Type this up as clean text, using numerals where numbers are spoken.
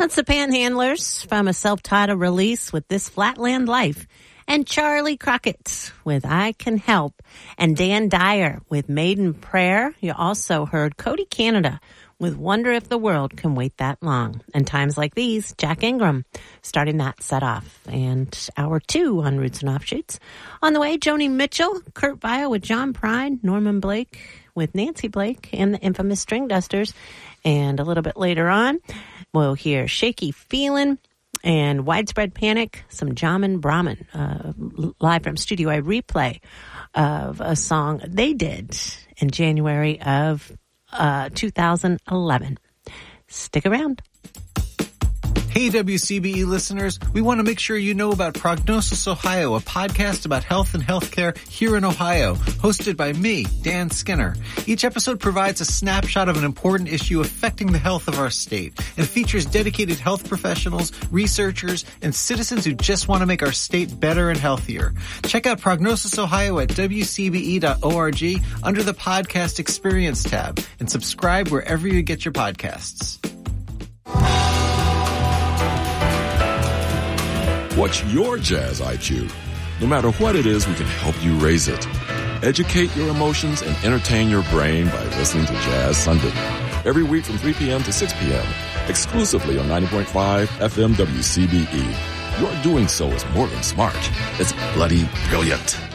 That's the Panhandlers from a self-titled release with This Flatland Life. And Charlie Crockett with I Can Help. And Dan Dyer with Maiden Prayer. You also heard Cody Canada with Wonder If the World Can Wait That Long. And times like these, Jack Ingram starting that set off. And hour 2 on Roots and Offshoots. On the way, Joni Mitchell, Kurt Vile with John Prine, Norman Blake with Nancy Blake, and the infamous String Dusters. And a little bit later on, we'll hear Shaky Feelin' and Widespread Panic, some Jamin Brahman, live from Studio A replay of a song they did in January of 2011. Stick around. Hey, WCBE listeners, we want to make sure you know about Prognosis Ohio, a podcast about health and healthcare here in Ohio, hosted by me, Dan Skinner. Each episode provides a snapshot of an important issue affecting the health of our state and features dedicated health professionals, researchers, and citizens who just want to make our state better and healthier. Check out Prognosis Ohio at WCBE.org under the Podcast Experience tab and subscribe wherever you get your podcasts. What's your Jazz IQ? No matter what it is, we can help you raise it. Educate your emotions and entertain your brain by listening to Jazz Sunday. Every week from 3 p.m. to 6 p.m. Exclusively on 90.5 FM WCBE. Your doing so is more than smart. It's bloody brilliant.